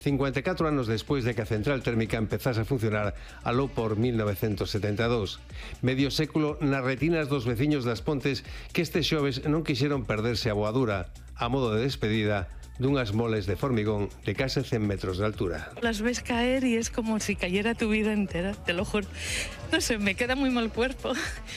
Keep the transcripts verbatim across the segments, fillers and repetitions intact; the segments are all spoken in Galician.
cincuenta e catro anos despois de que a central térmica empezase a funcionar aló por mil novecentos setenta e dous. Medio século nas retinas dos veciños das Pontes que estes xoves non quixeron perderse a voadura, a modo de despedida dunhas moles de formigón de case cen metros de altura. Las ves caer y es como si cayera tu vida entera, te lo juro. No sé, me queda muy mal cuerpo.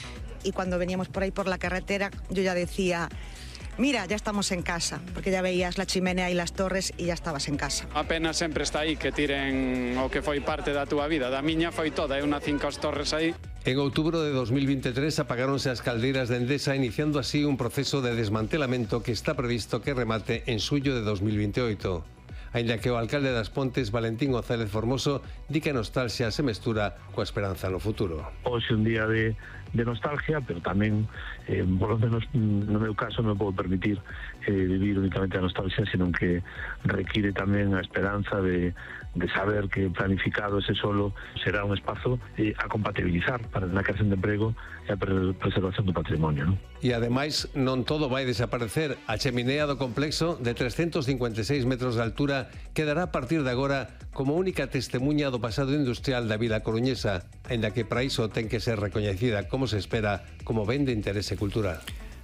Y cuando veníamos por ahí por la carretera, yo ya decía... Mira, ya estamos en casa, porque ya veías la chimenea y las torres y ya estabas en casa. A pena sempre está aí que tiren o que foi parte da túa vida. Da miña foi toda, é unha cinco as torres aí. En outubro de dos mil veintitrés apagaronse as caldeiras de Endesa, iniciando así un proceso de desmantelamento que está previsto que remate en xullo de dos mil veintioito. Ainda que o alcalde das Pontes, Valentín González Formoso, di que a nostalgia se mestura coa esperanza no futuro. Hoxe un día de, de nostalgia, pero tamén, eh, por lo menos no meu caso, non podo permitir eh, vivir únicamente a nostalgia, senón que require tamén a esperanza de, de saber que planificado ese solo será un espazo eh, a compatibilizar para a creación de emprego e a preservación do patrimonio, non? E ademais non todo vai desaparecer. A cheminea do complexo de trescentos cincuenta e seis metros de altura quedará a partir de agora como única testemunha do pasado industrial da vila coruñesa, aínda que para iso ten que ser recoñecida, como se espera, como ben de interese cultural.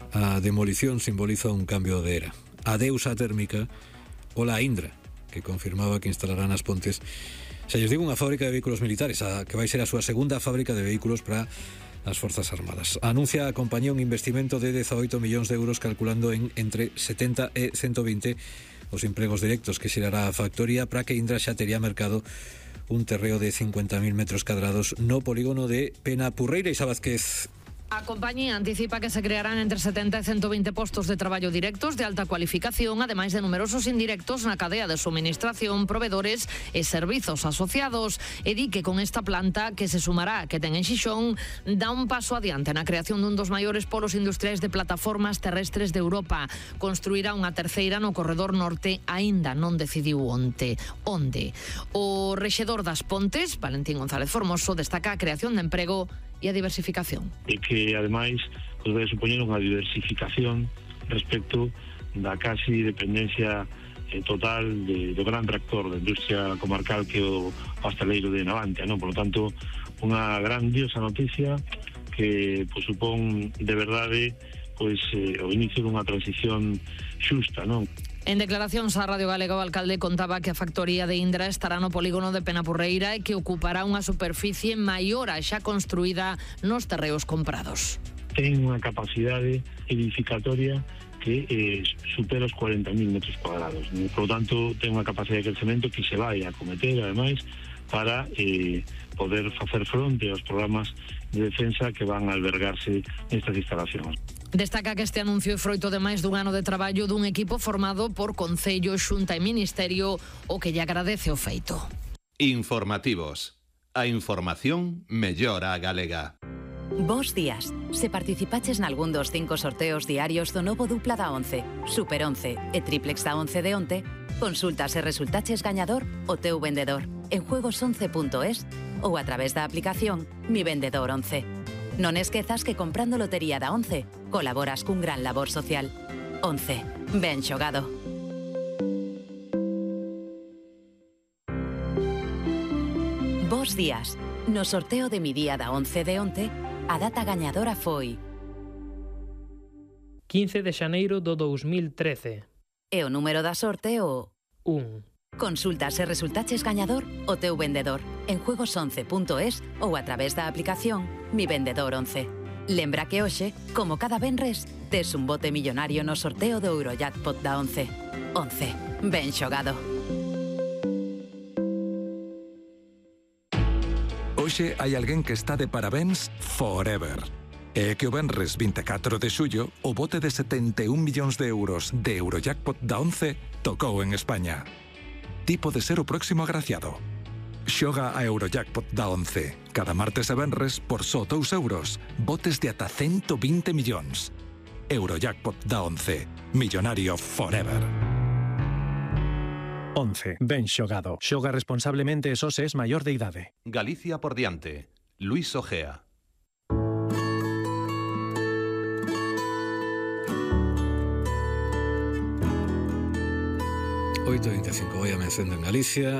A demolición simboliza un cambio de era. Adeus á térmica, ola a Indra, que confirmaba que instalará nas Pontes, xa lles digo, unha fábrica de vehículos militares, a que vai ser a súa segunda fábrica de vehículos para as Forzas Armadas. Anuncia a compañía un investimento de dezaoito millóns de euros, calculando en entre setenta e ciento vinte os empregos directos que xerará a factoría, para que Indra xa tería mercado un terreo de cincuenta mil metros cadrados no polígono de Penapurreira. Isa Vázquez. A compañía anticipa que se crearán entre setenta e ciento vinte postos de traballo directos de alta cualificación, ademais de numerosos indirectos na cadea de suministración, provedores e servizos asociados. E di que con esta planta, que se sumará que ten en Xixón, dá un paso adiante na creación dun dos maiores polos industriais de plataformas terrestres de Europa. Construirá unha terceira no corredor norte, aínda non decidiu onte. Onde? O rexedor das Pontes, Valentín González Formoso, destaca a creación de emprego e a diversificación. E que, ademais, pues, vai supoñer unha diversificación respecto da casi dependencia eh, total de, do gran tractor da industria comarcal que é o pasteleiro de Navantia, non? Por lo tanto, unha grandiosa noticia que pues, supón de verdade pues, eh, o inicio dunha transición xusta, non? En declaracións á Radio Galega, o alcalde contaba que a factoría de Indra estará no polígono de Penapurreira e que ocupará unha superficie maior a xa construída nos terreos comprados. Ten unha capacidade edificatoria que eh, supera os cuarenta mil metros cuadrados. Por lo tanto, ten unha capacidade de crecemento que se vai a acometer, ademais, para eh, poder facer fronte aos programas de defensa que van a albergarse nestas instalacións. Destaca que este anuncio é froito de máis dun ano de traballo dun equipo formado por Concello, Xunta e Ministerio, o que lle agradece o feito. Informativos. A información mellora a galega. Bos días. Se participaches nalgún dos cinco sorteos diarios do novo dupla da once, Super once e triplex da once de onte, consulta se resultaches gañador o teu vendedor en juegos once punto es ou a través da aplicación Mi Vendedor once. Non esquezas que comprando lotería da once colaboras cun gran labor social. once. Ben xogado. Bos días. No sorteo de Mi Día da once de onte, a data gañadora foi quince de xaneiro do dous mil trece. E o número da sorte o un. Consulta se resultaches gañador o teu vendedor en juegos once punto es ou a través da aplicación Mi Vendedor once. Lembra que hoxe, como cada venres, tes un bote millonario no sorteo do Eurojackpot da once. once. Ben xogado. Hoxe hai alguén que está de parabéns forever. É que o venres vinte e catro de xullo o bote de setenta e un millóns de euros de Eurojackpot da once tocou en España. Tipo de ser o próximo agraciado. Xoga a Eurojackpot da once. Cada martes e venres por só dous euros. Botes de ata ciento vinte millóns. Eurojackpot da once. Millonario forever. once. Ben xogado. Xoga responsablemente e só se es maior de idade. Galicia por diante. Luis Ojea. oito e vinte e cinco, vai amencendo en Galicia.